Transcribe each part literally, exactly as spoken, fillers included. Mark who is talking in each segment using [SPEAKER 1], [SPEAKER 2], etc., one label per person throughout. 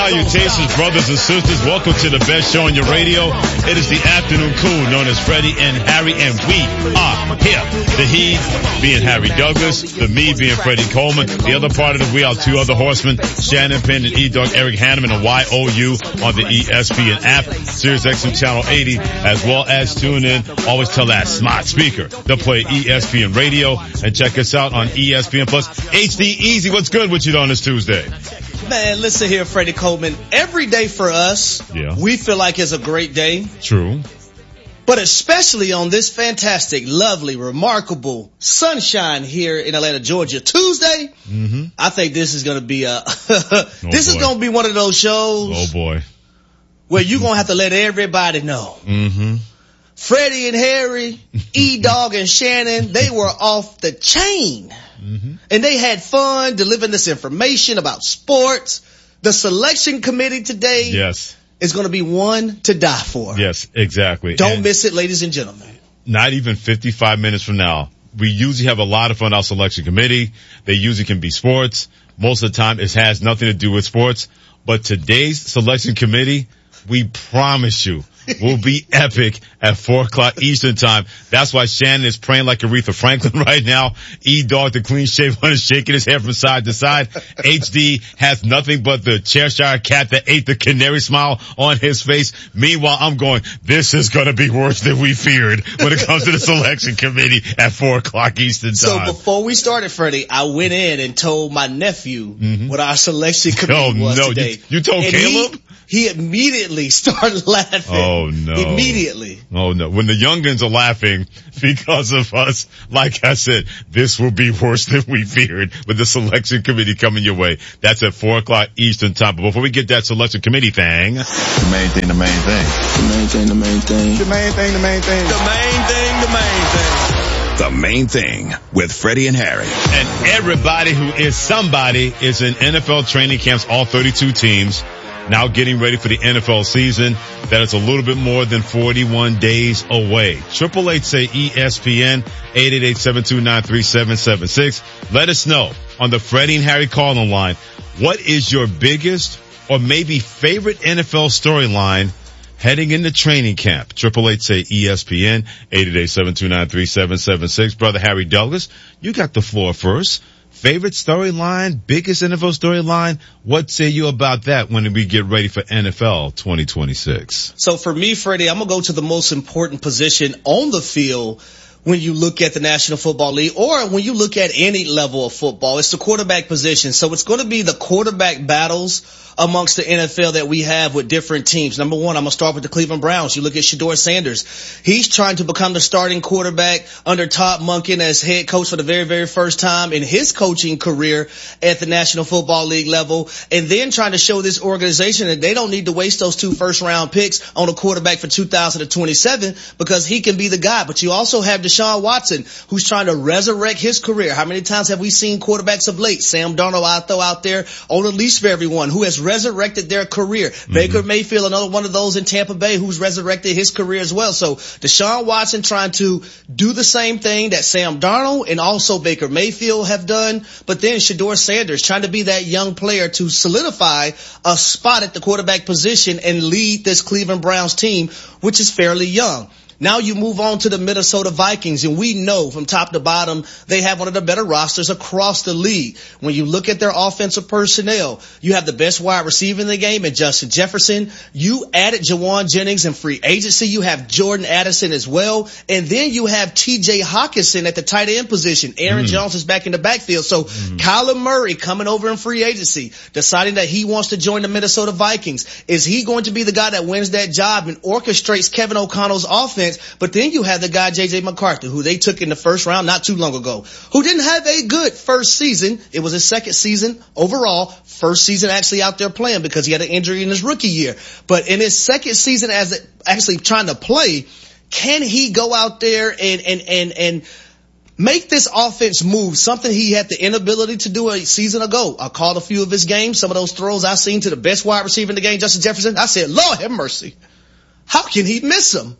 [SPEAKER 1] Salutations, brothers and sisters. Welcome to the best show on your radio. It is the afternoon cool, known as Freddie and Harry, and we are here. The he being Harry Douglas, the me being Freddie Coleman. The other part of the we are two other horsemen, Shannon Penn and E-Dog Eric Hanneman, and Y O U on the E S P N app, Sirius X M Channel eighty, as well as tune in. Always tell that smart speaker to play E S P N Radio, and check us out on E S P N Plus. H D Easy, what's good with you on this Tuesday?
[SPEAKER 2] Man, listen here, Freddie Coleman. Every day for us, yeah. we feel like it's a great day.
[SPEAKER 1] True.
[SPEAKER 2] But especially on this fantastic, lovely, remarkable sunshine here in Atlanta, Georgia, Tuesday, mm-hmm. I think this is going to be a, oh this boy. is going to be one of those shows.
[SPEAKER 1] Oh boy.
[SPEAKER 2] Where you're going to have to let everybody know.
[SPEAKER 1] Mm-hmm.
[SPEAKER 2] Freddie and Harry, E-Dog and Shannon, they were off the chain. Mm-hmm. And they had fun delivering this information about sports. The selection committee today
[SPEAKER 1] yes.
[SPEAKER 2] is going to be one to die for.
[SPEAKER 1] Yes, exactly.
[SPEAKER 2] Don't
[SPEAKER 1] and
[SPEAKER 2] miss it, ladies and gentlemen.
[SPEAKER 1] Not even fifty-five minutes from now. We usually have a lot of fun, our selection committee. They usually can be sports. Most of the time it has nothing to do with sports. But today's selection committee, we promise you, will be epic at four o'clock Eastern time. That's why Shannon is praying like Aretha Franklin right now. E-Dog, the clean shaved one, is shaking his head from side to side. H D has nothing but the Cheshire cat that ate the canary smile on his face. Meanwhile, I'm going, this is going to be worse than we feared when it comes to the selection committee at four o'clock Eastern time.
[SPEAKER 2] So before we started, Freddie, I went in and told my nephew mm-hmm. what our selection committee
[SPEAKER 1] oh,
[SPEAKER 2] was
[SPEAKER 1] no.
[SPEAKER 2] today.
[SPEAKER 1] You, you told
[SPEAKER 2] and
[SPEAKER 1] Caleb?
[SPEAKER 2] He, he immediately started laughing.
[SPEAKER 1] Oh, no.
[SPEAKER 2] Immediately.
[SPEAKER 1] Oh, no. When the youngins are laughing because of us, like I said, this will be worse than we feared with the selection committee coming your way. That's at four o'clock Eastern time. But before we get that selection committee thing.
[SPEAKER 3] The main thing, the main thing.
[SPEAKER 4] The main thing, the main thing.
[SPEAKER 3] The main thing, the main thing.
[SPEAKER 4] The main thing, the main thing.
[SPEAKER 5] The Main Thing with Freddie and Harry.
[SPEAKER 1] And everybody who is somebody is in N F L training camps, all thirty-two teams. Now getting ready for the N F L season. That is a little bit more than forty-one days away. Triple H say E S P N, eight eight eight, seven two nine, three seven seven six. Let us know on the Freddie and Harry call-in line, what is your biggest or maybe favorite N F L storyline heading into training camp? Triple H say E S P N, eight eight eight, seven two nine, three seven seven six. Brother Harry Douglas, you got the floor first. Favorite storyline, biggest N F L storyline, what say you about that when we get ready for N F L twenty twenty-six?
[SPEAKER 2] So for me, Freddie, I'm going to go to the most important position on the field when you look at the National Football League or when you look at any level of football. It's the quarterback position. So it's going to be the quarterback battles amongst the N F L that we have with different teams. Number one, I'm going to start with the Cleveland Browns. You look at Shedeur Sanders. He's trying to become the starting quarterback under Todd Monken as head coach for the very, very first time in his coaching career at the National Football League level, and then trying to show this organization that they don't need to waste those two first round picks on a quarterback for two thousand twenty-seven because he can be the guy. But you also have Deshaun Watson, who's trying to resurrect his career. How many times have we seen quarterbacks of late? Sam Darnold, I throw out there on the least for everyone, who has resurrected their career. Mm-hmm. Baker Mayfield, another one of those in Tampa Bay who's resurrected his career as well. So Deshaun Watson trying to do the same thing that Sam Darnold and also Baker Mayfield have done. But then Shedeur Sanders trying to be that young player to solidify a spot at the quarterback position and lead this Cleveland Browns team, which is fairly young. Now you move on to the Minnesota Vikings, and we know from top to bottom they have one of the better rosters across the league. When you look at their offensive personnel, you have the best wide receiver in the game in Justin Jefferson. You added Jawan Jennings in free agency. You have Jordan Addison as well. And then you have T J Hawkinson at the tight end position. Aaron mm. Jones is back in the backfield. So mm. Kyler Murray coming over in free agency, deciding that he wants to join the Minnesota Vikings. Is he going to be the guy that wins that job and orchestrates Kevin O'Connell's offense? But then you have the guy J J McCarthy, who they took in the first round not too long ago, who didn't have a good first season. It was his second season overall. First season actually out there playing because he had an injury in his rookie year. But in his second season as a, actually trying to play, can he go out there and, and, and, and make this offense move? Something he had the inability to do a season ago. I called a few of his games. Some of those throws I seen to the best wide receiver in the game, Justin Jefferson. I said, Lord have mercy. How can he miss them?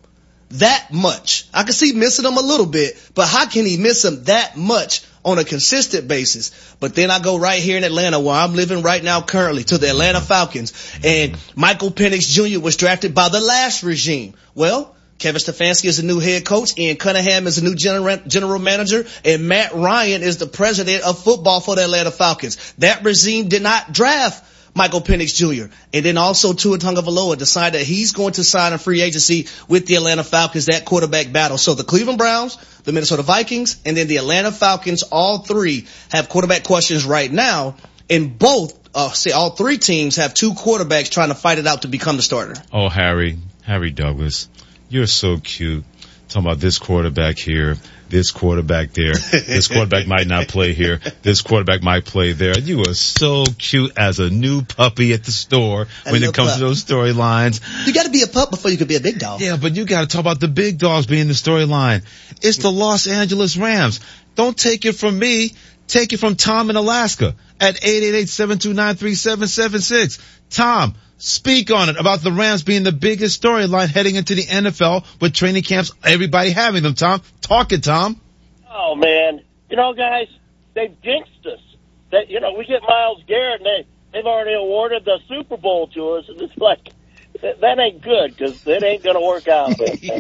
[SPEAKER 2] that much? I can see missing him a little bit, but how can he miss him that much on a consistent basis? But then I go right here in Atlanta, where I'm living right now currently, to the Atlanta Falcons. And Michael Penix Junior was drafted by the last regime. Well, Kevin Stefanski is the new head coach, Ian Cunningham is the new general, general manager, and Matt Ryan is the president of football for the Atlanta Falcons. That regime did not draft Michael Penix Junior And then also Tua Tagovailoa decided that he's going to sign a free agency with the Atlanta Falcons, that quarterback battle. So the Cleveland Browns, the Minnesota Vikings, and then the Atlanta Falcons, all three have quarterback questions right now. And both, uh, say all three teams have two quarterbacks trying to fight it out to become the starter.
[SPEAKER 1] Oh, Harry, Harry Douglas, you're so cute. Talking about this quarterback here, this quarterback there, this quarterback might not play here, this quarterback might play there. You are so cute as a new puppy at the store when it comes pup. to those storylines.
[SPEAKER 2] You got to be a pup before you can be a big dog.
[SPEAKER 1] Yeah, but you got to talk about the big dogs being the storyline. It's the Los Angeles Rams. Don't take it from me. Take it from Tom in Alaska at eight eight eight, seven two nine, three seven seven six. Tom, speak on it about the Rams being the biggest storyline heading into the N F L with training camps, everybody having them, Tom. Talk it, Tom.
[SPEAKER 6] Oh, man. You know, guys, they've jinxed us. They, you know, we get Myles Garrett, and they, they've already awarded the Super Bowl to us, and it's like, that, that ain't good, because it ain't going to work out.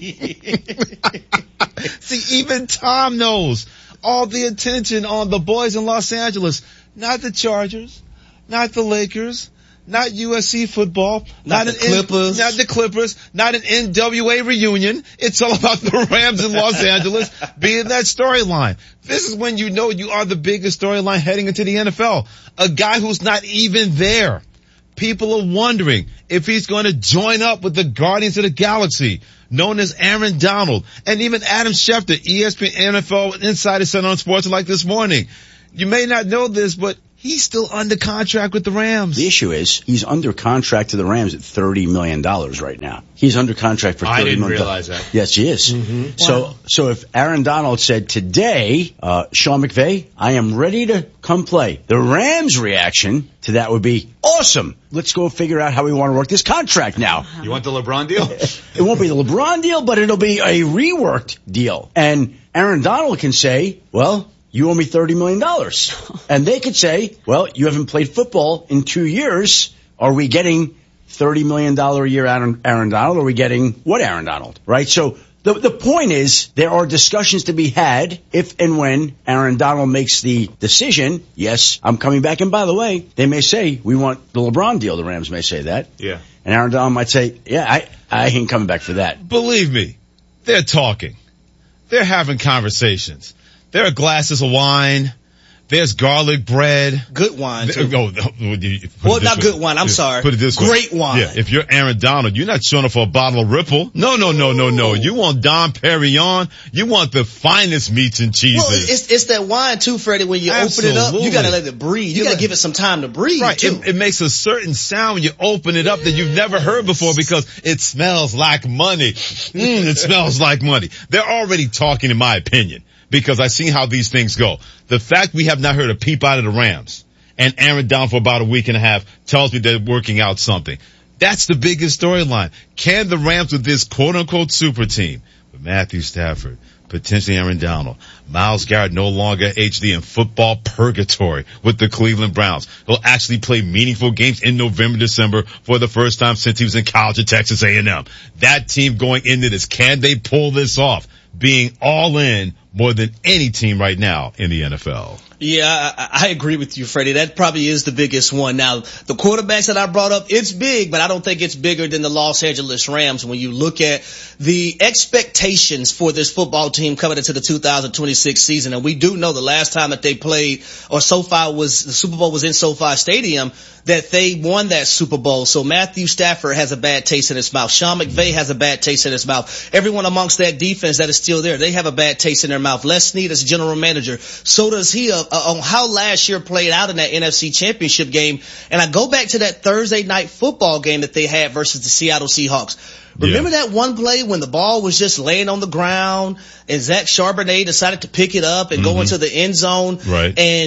[SPEAKER 1] See, even Tom knows all the attention on the boys in Los Angeles, not the Chargers, not the Lakers, not U S C football,
[SPEAKER 2] not,
[SPEAKER 1] not
[SPEAKER 2] the Clippers,
[SPEAKER 1] N- not the Clippers, not an N W A reunion. It's all about the Rams in Los Angeles being that storyline. This is when you know you are the biggest storyline heading into the N F L. A guy who's not even there. People are wondering if he's going to join up with the Guardians of the Galaxy, known as Aaron Donald, and even Adam Schefter, E S P N N F L Insider, said on Sports like this morning. You may not know this, but he's still under contract with the Rams.
[SPEAKER 7] The issue is he's under contract to the Rams at thirty million dollars right now. He's under contract for thirty million dollars.
[SPEAKER 8] I didn't realize that.
[SPEAKER 7] Yes, he is.
[SPEAKER 2] Mm-hmm.
[SPEAKER 7] So,
[SPEAKER 2] wow.
[SPEAKER 7] so if Aaron Donald said today, uh, Sean McVay, I am ready to come play, the Rams' reaction to that would be awesome. Let's go figure out how we want to work this contract now.
[SPEAKER 8] You want the LeBron deal?
[SPEAKER 7] It won't be the LeBron deal, but it'll be a reworked deal. And Aaron Donald can say, well, you owe me thirty million dollars. And they could say, well, you haven't played football in two years. Are we getting thirty million dollars a year Aaron, Aaron Donald? Or are we getting what Aaron Donald? Right? So the, the point is there are discussions to be had if and when Aaron Donald makes the decision. Yes, I'm coming back. And by the way, they may say we want the LeBron deal. The Rams may say that.
[SPEAKER 8] Yeah.
[SPEAKER 7] And Aaron Donald might say, yeah, I, I ain't coming back for that.
[SPEAKER 1] Believe me, they're talking. They're having conversations. There are glasses of wine. There's garlic bread.
[SPEAKER 2] Good wine, too.
[SPEAKER 1] Oh,
[SPEAKER 2] well, not good wine. I'm sorry.
[SPEAKER 1] Put it this
[SPEAKER 2] way.
[SPEAKER 1] way.
[SPEAKER 2] Great wine.
[SPEAKER 1] Yeah, if you're Aaron Donald, you're not showing up for a bottle of Ripple. No, no, no, no, no. You want Dom Perignon. You want the finest meats and cheeses.
[SPEAKER 2] Well, it's, it's that wine, too, Freddie. When you
[SPEAKER 1] Absolutely.
[SPEAKER 2] open it up, you got to let it breathe. You got to give it some time to breathe,
[SPEAKER 1] right.
[SPEAKER 2] too.
[SPEAKER 1] It, it makes a certain sound when you open it up that you've never heard before because it smells like money. Mm, it smells like money. They're already talking, in my opinion, because I've seen how these things go. The fact we have not heard a peep out of the Rams and Aaron Donald for about a week and a half tells me they're working out something. That's the biggest storyline. Can the Rams with this quote-unquote super team, with Matthew Stafford, potentially Aaron Donald, Myles Garrett no longer H D in football purgatory with the Cleveland Browns, he'll actually play meaningful games in November, December for the first time since he was in college at Texas A and M. That team going into this, can they pull this off? Being all in more than any team right now in the N F L.
[SPEAKER 2] Yeah, I, I agree with you, Freddie. That probably is the biggest one. Now, the quarterbacks that I brought up, it's big, but I don't think it's bigger than the Los Angeles Rams when you look at the expectations for this football team coming into the two thousand twenty-six season. And we do know the last time that they played, or SoFi was, the Super Bowl was in SoFi Stadium, that they won that Super Bowl. So Matthew Stafford has a bad taste in his mouth. Sean McVay has a bad taste in his mouth. Everyone amongst that defense that is still there, they have a bad taste in their mouth. Les Snead is general manager. So does he uh, uh, on how last year played out in that N F C Championship game. And I go back to that Thursday night football game that they had versus the Seattle Seahawks. Remember yeah. that one play when the ball was just laying on the ground and Zach Charbonnet decided to pick it up and mm-hmm. go into the end zone?
[SPEAKER 1] Right.
[SPEAKER 2] And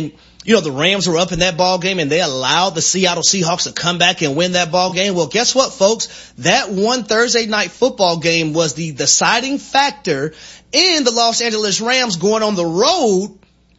[SPEAKER 2] you know, the Rams were up in that ball game and they allowed the Seattle Seahawks to come back and win that ball game. Well, guess what, folks? That one Thursday night football game was the deciding factor in the Los Angeles Rams going on the road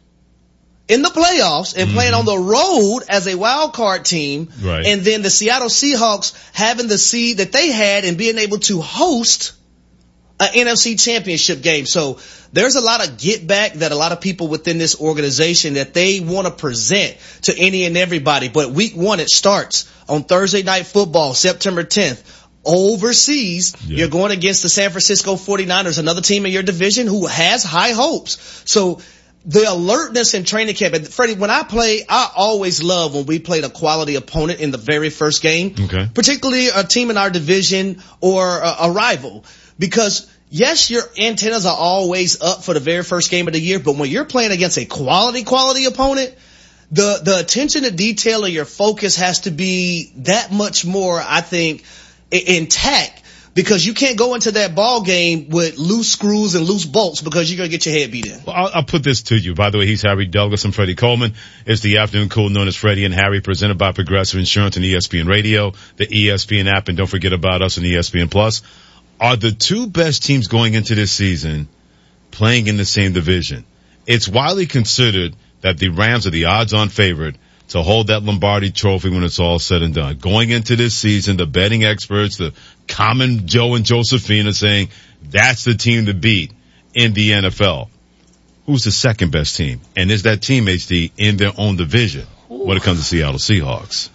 [SPEAKER 2] in the playoffs and mm-hmm. playing on the road as a wild card team.
[SPEAKER 1] Right.
[SPEAKER 2] And then the Seattle Seahawks having the seed that they had and being able to host an N F C championship game. So there's a lot of get back that a lot of people within this organization that they want to present to any and everybody. But week one, it starts on Thursday night football, September tenth. Overseas, yeah. You're going against the San Francisco forty-niners, another team in your division who has high hopes. So the alertness in training camp, and Freddie, when I play, I always love when we played a quality opponent in the very first game,
[SPEAKER 1] okay.
[SPEAKER 2] particularly a team in our division or a, a rival. Because, yes, your antennas are always up for the very first game of the year, but when you're playing against a quality, quality opponent, the, the attention to detail of your focus has to be that much more, I think, intact, because you can't go into that ball game with loose screws and loose bolts because you're going to get your head beat in.
[SPEAKER 1] Well, I'll, I'll put this to you. By the way, he's Harry Douglas. I'm Freddie Coleman. It's the afternoon cool known as Freddie and Harry, presented by Progressive Insurance and E S P N Radio, the E S P N app, and don't forget about us on E S P N Plus. Are the two best teams going into this season playing in the same division? It's widely considered that the Rams are the odds-on favorite to hold that Lombardi trophy when it's all said and done. Going into this season, the betting experts, the common Joe and Josephine are saying that's the team to beat in the N F L. Who's the second best team? And is that team, H D, in their own division when it comes to Seattle Seahawks?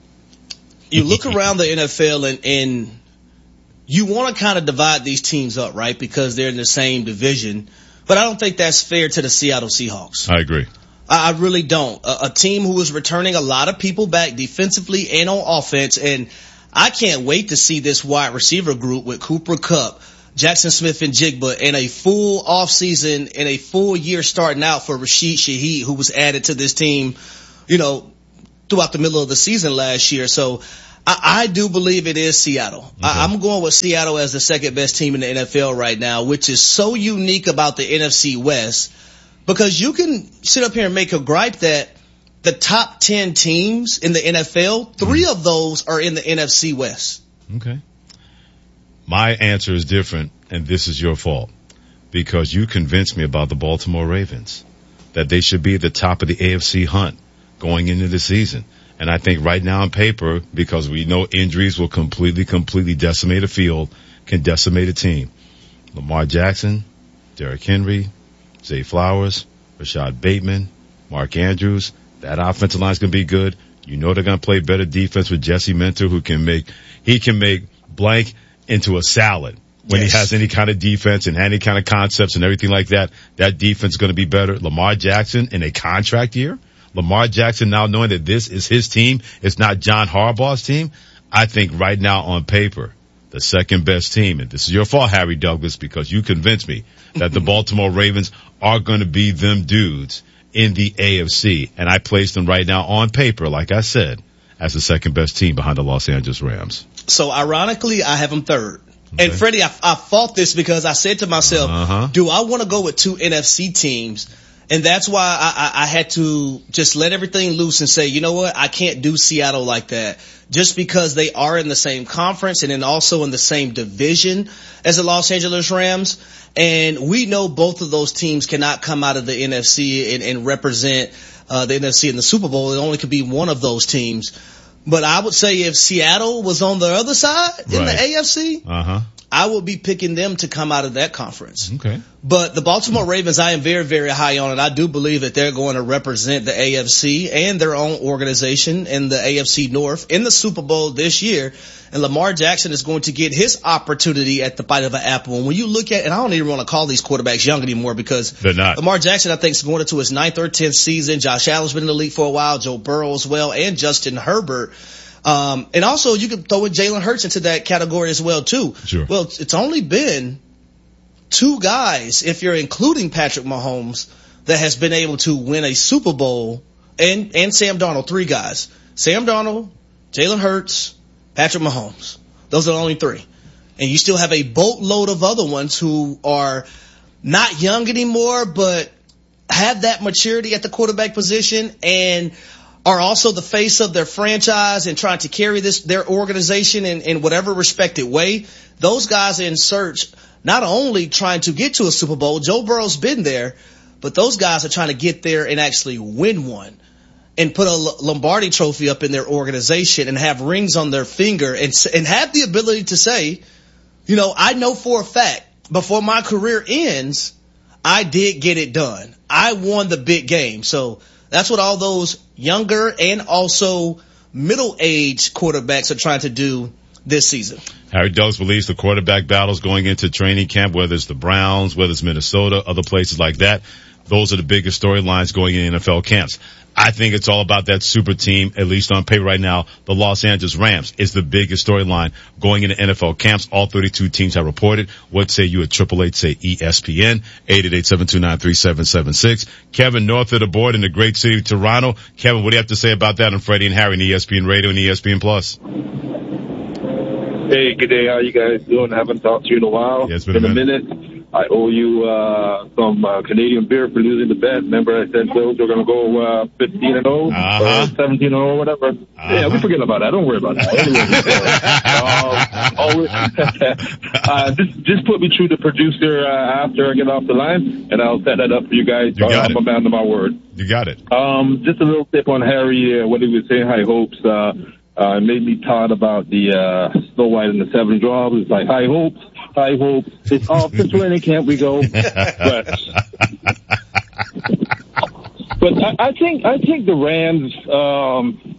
[SPEAKER 2] You look around the N F L and, and you want to kind of divide these teams up, right? Because they're in the same division. But I don't think that's fair to the Seattle Seahawks.
[SPEAKER 1] I agree.
[SPEAKER 2] I really don't. A, a team who is returning a lot of people back defensively and on offense. And I can't wait to see this wide receiver group with Cooper Kupp, Jackson Smith and Jigba, and a full offseason and a full year starting out for Rashid Shaheed, who was added to this team, you know, throughout the middle of the season last year. So I, I do believe it is Seattle. Okay. I, I'm going with Seattle as the second best team in the N F L right now, which is so unique about the N F C West. Because you can sit up here and make a gripe that the top ten teams in the N F L, three of those are in the N F C West.
[SPEAKER 1] Okay. My answer is different, and this is your fault. Because you convinced me about the Baltimore Ravens, that they should be at the top of the A F C hunt going into the season. And I think right now on paper, because we know injuries will completely, completely decimate a field, can decimate a team. Lamar Jackson, Derrick Henry, Zay Flowers, Rashad Bateman, Mark Andrews. That offensive line's going to be good. You know they're going to play better defense with Jesse Minter, who can make, he can make blank into a salad when yes. he has any kind of defense and any kind of concepts and everything like that. That defense is going to be better. Lamar Jackson in a contract year. Lamar Jackson now knowing that this is his team. It's not John Harbaugh's team. I think right now on paper, the second best team, and this is your fault, Harry Douglas, because you convinced me that the Baltimore Ravens are going to be them dudes in the A F C. And I placed them right now on paper, like I said, as the second best team behind the Los Angeles Rams.
[SPEAKER 2] So ironically, I have them third. Okay. And Freddie, I, I fought this because I said to myself,
[SPEAKER 1] uh-huh.
[SPEAKER 2] do I want to go with two N F C teams? And that's why I, I, I had to just let everything loose and say, you know what, I can't do Seattle like that. Just because they are in the same conference and then also in the same division as the Los Angeles Rams. And we know both of those teams cannot come out of the N F C and, and represent uh, the N F C in the Super Bowl. It only could be one of those teams. But I would say if Seattle was on the other side in
[SPEAKER 1] right.
[SPEAKER 2] the A F C,
[SPEAKER 1] uh-huh.
[SPEAKER 2] I would be picking them to come out of that conference.
[SPEAKER 1] Okay.
[SPEAKER 2] But the Baltimore Ravens, I am very, very high on, and I do believe that they're going to represent the A F C and their own organization in the A F C North in the Super Bowl this year. And Lamar Jackson is going to get his opportunity at the bite of an apple. And when you look at, and I don't even want to call these quarterbacks young anymore because
[SPEAKER 1] they're not.
[SPEAKER 2] Lamar Jackson, I think, is going into his ninth or tenth season. Josh Allen's been in the league for a while, Joe Burrow as well, and Justin Herbert. Um, and also you could throw in Jalen Hurts into that category as well too.
[SPEAKER 1] Sure.
[SPEAKER 2] Well, it's only been two guys, if you're including Patrick Mahomes, that has been able to win a Super Bowl, and, and Sam Darnold, three guys. Sam Darnold, Jalen Hurts, Patrick Mahomes. Those are the only three. And you still have a boatload of other ones who are not young anymore, but have that maturity at the quarterback position and are also the face of their franchise and trying to carry this, their organization in, in whatever respected way, those guys are in search, not only trying to get to a Super Bowl, Joe Burrow's been there, but those guys are trying to get there and actually win one and put a Lombardi trophy up in their organization and have rings on their finger and, and have the ability to say, you know, I know for a fact before my career ends, I did get it done. I won the big game. So that's what all those younger and also middle-aged quarterbacks are trying to do this season.
[SPEAKER 1] Harry Douglas believes the quarterback battles going into training camp, whether it's the Browns, whether it's Minnesota, other places like that, those are the biggest storylines going in N F L camps. I think it's all about that super team, at least on paper right now. The Los Angeles Rams is the biggest storyline going into N F L camps. All thirty-two teams have reported. What say you at triple eight, say E S P N, eight eight eight, seven two nine, three seven seven six. Kevin, north of the board in the great city of Toronto. Kevin, what do you have to say about that on Freddie and Harry on E S P N Radio and E S P N Plus?
[SPEAKER 8] Hey, good day. How you guys doing? I haven't talked to you in a while.
[SPEAKER 1] Yeah, it's been, been a minute.
[SPEAKER 8] minute. I owe you uh some uh, Canadian beer for losing the bet. Remember I said Bills were going to go uh fifteen and oh
[SPEAKER 1] uh-huh.
[SPEAKER 8] or seventeen and oh or whatever. Uh-huh. Yeah, we forget about that. Don't worry about that. Anyway, uh, uh, just just put me through the producer uh, after I get off the line, and I'll set that up for you guys.
[SPEAKER 1] You got
[SPEAKER 8] I'm
[SPEAKER 1] it.
[SPEAKER 8] a man of my word.
[SPEAKER 1] You got it.
[SPEAKER 8] Um, just a little tip on Harry, uh, what he was saying, high hopes. Uh, uh, it made me thought about the uh Snow White and the Seven Dwarfs. It's like high hopes. I hope it's off to training camp we go. But, but I, I think I think the Rams, um,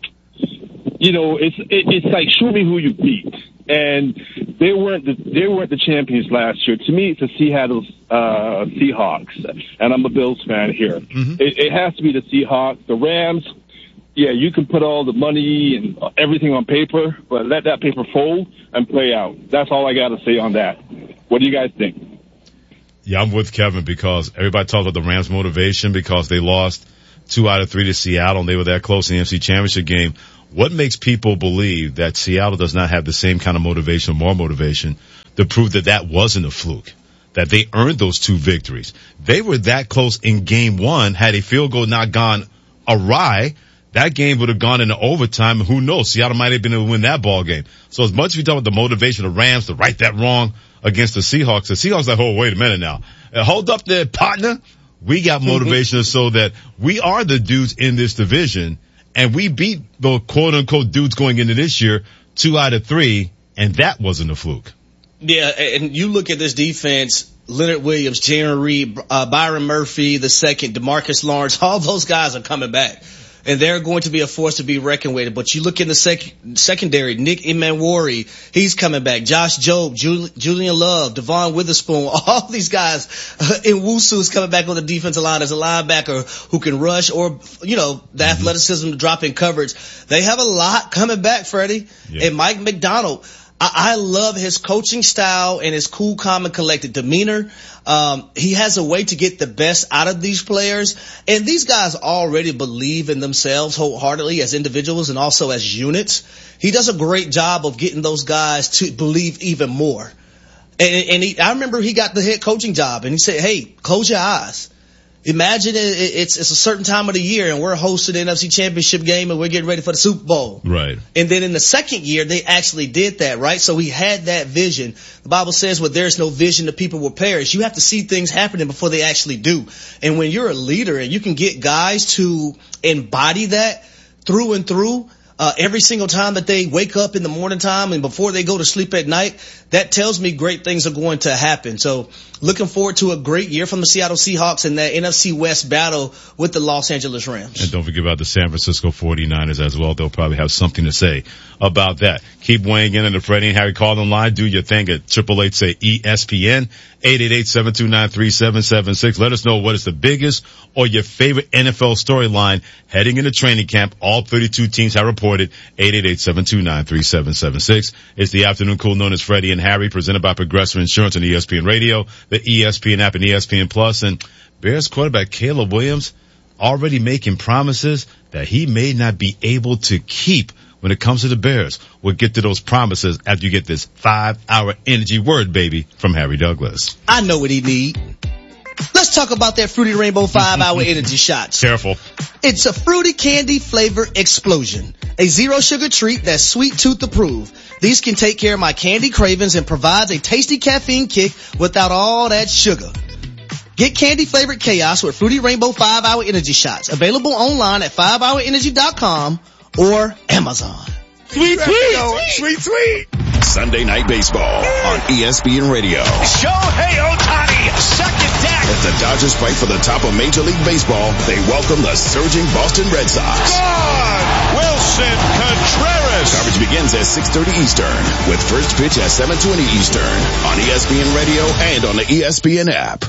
[SPEAKER 8] you know, it's it, it's like show me who you beat, and they weren't the, they weren't the champions last year. To me, it's the Seattle uh, Seahawks, and I'm a Bills fan here. Mm-hmm. It, it has to be the Seahawks. The Rams. Yeah, you can put all the money and everything on paper, but let that paper fold and play out. That's all I got to say on that. What do you guys think?
[SPEAKER 1] Yeah, I'm with Kevin because everybody talks about the Rams' motivation because they lost two out of three to Seattle and they were that close in the N F C Championship game. What makes people believe that Seattle does not have the same kind of motivation or more motivation to prove that that wasn't a fluke, that they earned those two victories? They were that close in game one. Had a field goal not gone awry, that game would have gone into overtime, and who knows, Seattle might have been able to win that ball game. So as much as we talk about the motivation of Rams to right that wrong against the Seahawks, the Seahawks are like, oh, wait a minute now. Uh, hold up there, partner. We got motivation so that we are the dudes in this division, and we beat the quote-unquote dudes going into this year two out of three, and that wasn't a fluke.
[SPEAKER 2] Yeah, and you look at this defense, Leonard Williams, Jaron Reed, uh, Byron Murphy, the second, DeMarcus Lawrence, all those guys are coming back. And they're going to be a force to be reckoned with. But you look in the sec- secondary, Nick Emmanwori, he's coming back. Josh Jobe, Jul- Julian Love, Devon Witherspoon, all these guys. Uh, Nwosu's coming back on the defensive line as a linebacker who can rush or, you know, the mm-hmm. athleticism to drop in coverage. They have a lot coming back, Freddie. Yeah. And Mike McDonald, I, I love his coaching style and his cool, calm, and collected demeanor. Um, he has a way to get the best out of these players. And these guys already believe in themselves wholeheartedly as individuals and also as units. He does a great job of getting those guys to believe even more. And, and he, I remember he got the head coaching job and he said, hey, close your eyes. Imagine it, it's it's a certain time of the year and we're hosting the N F C Championship game and we're getting ready for the Super Bowl.
[SPEAKER 1] Right.
[SPEAKER 2] And then in the second year, they actually did that, right? So he had that vision. The Bible says, well, there's no vision, the people will perish. You have to see things happening before they actually do. And when you're a leader and you can get guys to embody that through and through, Uh, every single time that they wake up in the morning time and before they go to sleep at night, that tells me great things are going to happen. So looking forward to a great year from the Seattle Seahawks and that N F C West battle with the Los Angeles Rams.
[SPEAKER 1] And don't forget about the San Francisco forty-niners as well. They'll probably have something to say about that. Keep weighing in on the Freddie and Harry call line. Do your thing at triple eight, say E S P N, eight eight eight, seven two nine, three seven seven six. Let us know what is the biggest or your favorite N F L storyline heading into training camp. All thirty-two teams have reported. eight eight eight, seven two nine, three seven seven six. It's the afternoon cool known as Freddie and Harry, presented by Progressive Insurance on E S P N Radio, the E S P N app, and E S P N Plus. And Bears quarterback Caleb Williams already making promises that he may not be able to keep when it comes to the Bears. We'll get to those promises after you get this five-hour energy word, baby, from Harry Douglas.
[SPEAKER 2] I know what he need. Let's let's talk about that Fruity Rainbow five hour energy shots.
[SPEAKER 1] Careful.
[SPEAKER 2] It's a fruity candy flavor explosion. A zero sugar treat that's sweet tooth approved. These can take care of my candy cravings and provides a tasty caffeine kick without all that sugar. Get candy flavored chaos with Fruity Rainbow five hour energy shots. Available online at five hour energy dot com or Amazon.
[SPEAKER 1] Sweet, sweet, sweet, sweet.
[SPEAKER 5] Sunday Night Baseball on E S P N Radio.
[SPEAKER 9] Shohei Ohtani, second deck.
[SPEAKER 5] As the Dodgers fight for the top of Major League Baseball, they welcome the surging Boston Red Sox.
[SPEAKER 9] Gone! Wilson Contreras.
[SPEAKER 5] Coverage begins at six thirty Eastern with first pitch at seven twenty Eastern on E S P N Radio and on the E S P N app.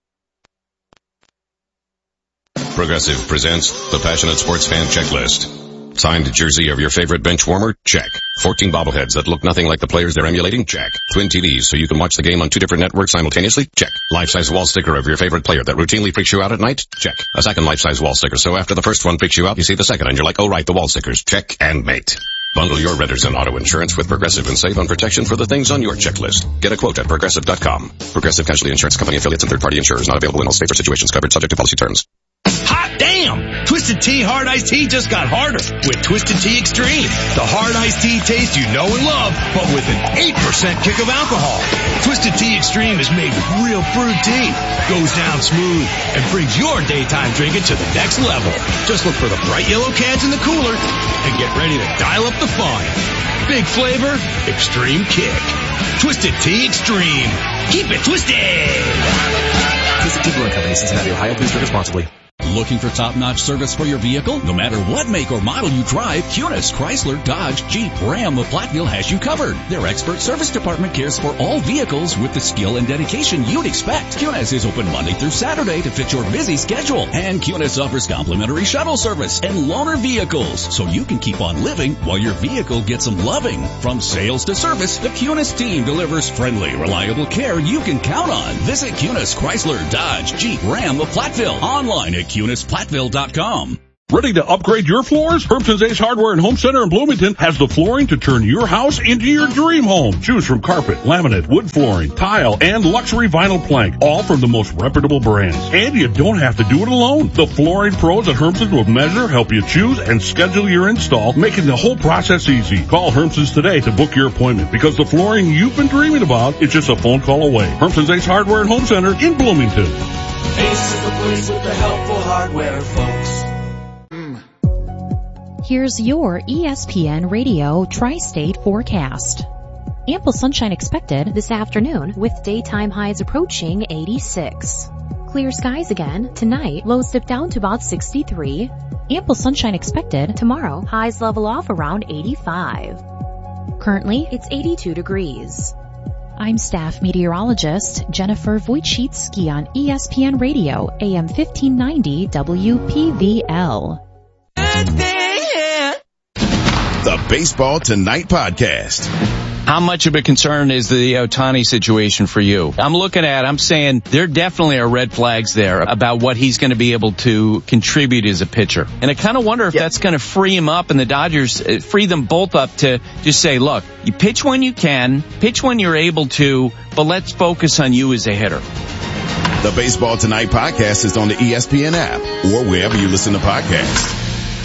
[SPEAKER 10] Progressive presents the Passionate Sports Fan Checklist. Signed jersey of your favorite bench warmer? Check. fourteen bobbleheads that look nothing like the players they're emulating? Check. Twin T Vs so you can watch the game on two different networks simultaneously? Check. Life-size wall sticker of your favorite player that routinely freaks you out at night? Check. A second life-size wall sticker so after the first one freaks you out, you see the second and you're like, oh right, the wall stickers. Check and mate. Bundle your renters and auto insurance with Progressive and save on protection for the things on your checklist. Get a quote at Progressive dot com. Progressive Casualty Insurance Company affiliates and third-party insurers not available in all states or situations covered subject to policy terms.
[SPEAKER 9] Hot damn! Twisted Tea Hard Iced Tea just got harder with Twisted Tea Extreme. The hard iced tea taste you know and love, but with an eight percent kick of alcohol. Twisted Tea Extreme is made with real brewed tea, goes down smooth, and brings your daytime drinking to the next level. Just look for the bright yellow cans in the cooler and get ready to dial up the fun. Big flavor, extreme kick. Twisted Tea Extreme. Keep it twisted!
[SPEAKER 11] Twisted Tea Brewing Company, Cincinnati, Ohio. Please drink responsibly. Looking for top-notch service for your vehicle? No matter what make or model you drive, Kunis, Chrysler, Dodge, Jeep, Ram, or Platteville has you covered. Their expert service department cares for all vehicles with the skill and dedication you'd expect. Kunis is open Monday through Saturday to fit your busy schedule. And Kunis offers complimentary shuttle service and loaner vehicles, so you can keep on living while your vehicle gets some loving. From sales to service, the Kunis team delivers friendly, reliable care you can count on. Visit Kunis, Chrysler, Dodge, Jeep, Ram, or Platteville online at Kunis Platteville dot com.
[SPEAKER 12] Ready to upgrade your floors? Hermson's Ace Hardware and Home Center in Bloomington has the flooring to turn your house into your dream home. Choose from carpet, laminate, wood flooring, tile, and luxury vinyl plank, all from the most reputable brands. And you don't have to do it alone. The flooring pros at Hermson's will measure, help you choose, and schedule your install, making the whole process easy. Call Hermson's today to book your appointment, because the flooring you've been dreaming about is just a phone call away. Hermson's Ace Hardware and Home Center in Bloomington.
[SPEAKER 13] Ace is the place with the helpful hardware, folks.
[SPEAKER 14] Here's your E S P N Radio Tri-State forecast. Ample sunshine expected this afternoon with daytime highs approaching eighty-six. Clear skies again tonight, lows dip down to about sixty-three. Ample sunshine expected tomorrow, highs level off around eighty-five. Currently, it's eighty-two degrees. I'm staff meteorologist Jennifer Wojcicki on E S P N Radio, A M fifteen ninety W P V L.
[SPEAKER 5] The Baseball Tonight Podcast.
[SPEAKER 15] How much of a concern is the Ohtani situation for you? I'm looking at, I'm saying there definitely are red flags there about what he's going to be able to contribute as a pitcher. And I kind of wonder if yep. that's going to free him up and the Dodgers uh, free them both up to just say, look, you pitch when you can, pitch when you're able to, but let's focus on you as a hitter.
[SPEAKER 5] The Baseball Tonight Podcast is on the E S P N app or wherever you listen to podcasts.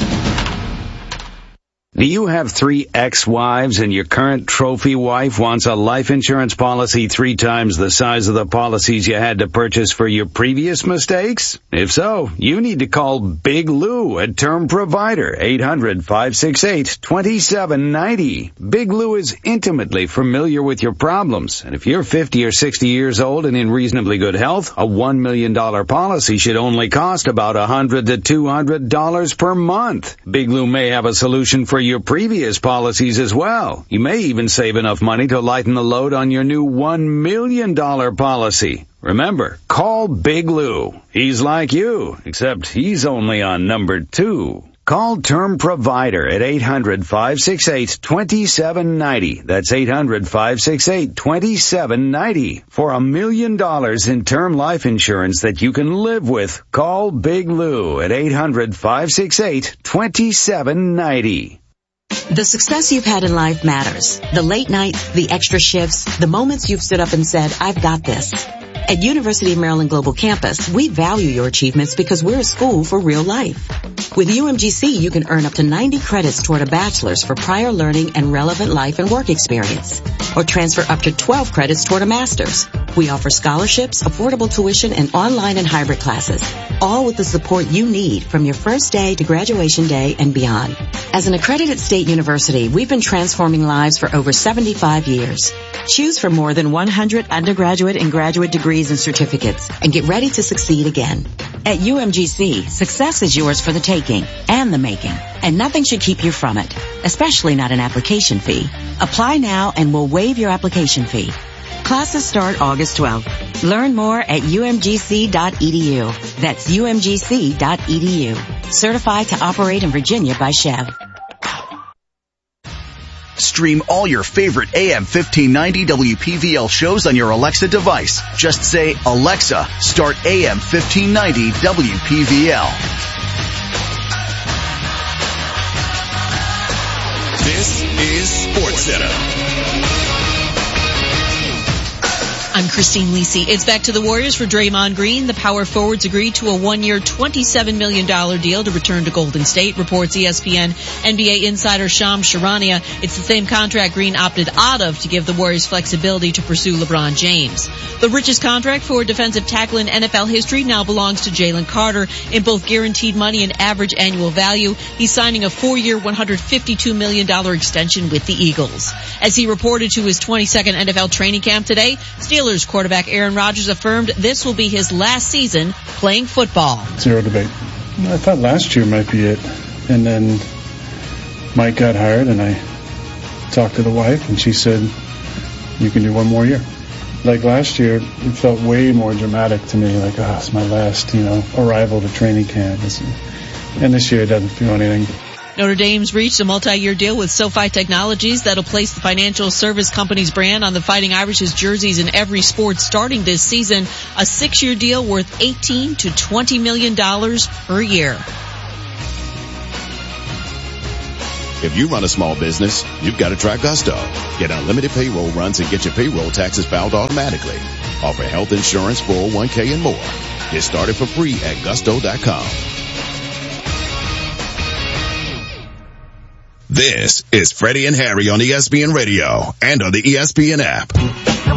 [SPEAKER 16] Do you have three ex-wives and your current trophy wife wants a life insurance policy three times the size of the policies you had to purchase for your previous mistakes? If so, you need to call Big Lou at Term Provider, eight hundred, five six eight, two seven nine zero. Big Lou is intimately familiar with your problems, and if you're fifty or sixty years old and in reasonably good health, a one million dollars policy should only cost about one hundred to two hundred dollars per month. Big Lou may have a solution for your previous policies as well. You may even save enough money to lighten the load on your new one million dollars policy. Remember, call Big Lou. He's like you, except he's only on number two. Call Term Provider at eight hundred, five six eight, two seven nine zero. That's eight hundred, five six eight, two seven nine zero. For a million dollars in term life insurance that you can live with, call Big Lou at eight hundred, five six eight, two seven nine zero.
[SPEAKER 17] The success you've had in life matters. The late nights, the extra shifts, the moments you've stood up and said, I've got this. At University of Maryland Global Campus, we value your achievements because we're a school for real life. With U M G C, you can earn up to ninety credits toward a bachelor's for prior learning and relevant life and work experience, or transfer up to twelve credits toward a master's. We offer scholarships, affordable tuition, and online and hybrid classes, all with the support you need from your first day to graduation day and beyond. As an accredited state university, we've been transforming lives for over seventy-five years. Choose from more than one hundred undergraduate and graduate degrees and certificates, and get ready to succeed again. At U M G C, success is yours for the taking and the making, and nothing should keep you from it, especially not an application fee. Apply now and we'll waive your application fee. Classes start August twelfth. Learn more at U M G C dot E D U. That's U M G C dot E D U. Certified to operate in Virginia by Chev.
[SPEAKER 18] Stream all your favorite A M fifteen ninety W P V L shows on your Alexa device. Just say, Alexa, start A M fifteen ninety W P V L.
[SPEAKER 5] This is SportsCenter.
[SPEAKER 19] I'm Christine Lisi. It's back to the Warriors for Draymond Green. The power forwards agreed to a one-year, twenty-seven million dollars deal to return to Golden State, reports E S P N N B A insider Shams Charania. It's the same contract Green opted out of to give the Warriors flexibility to pursue LeBron James. The richest contract for a defensive tackle in N F L history now belongs to Jalen Carter in both guaranteed money and average annual value. He's signing a four-year, one hundred fifty-two million dollars extension with the Eagles. As he reported to his twenty-second N F L training camp today, Steelers quarterback Aaron Rodgers affirmed this will be his last season playing football.
[SPEAKER 20] Zero debate. I thought last year might be it. And then Mike got hired and I talked to the wife and she said, you can do one more year. Like last year, it felt way more dramatic to me. Like, oh, it's my last, you know, arrival to training camp. And this year it doesn't feel anything.
[SPEAKER 19] Notre Dame's reached a multi-year deal with SoFi Technologies that'll place the financial service company's brand on the Fighting Irish's jerseys in every sport starting this season. A six-year deal worth eighteen to twenty million dollars per year.
[SPEAKER 5] If you run a small business, you've got to try Gusto. Get unlimited payroll runs and get your payroll taxes filed automatically. Offer health insurance, four oh one k, and more. Get started for free at gusto dot com. This is Freddie and Harry on E S P N Radio and on the E S P N app.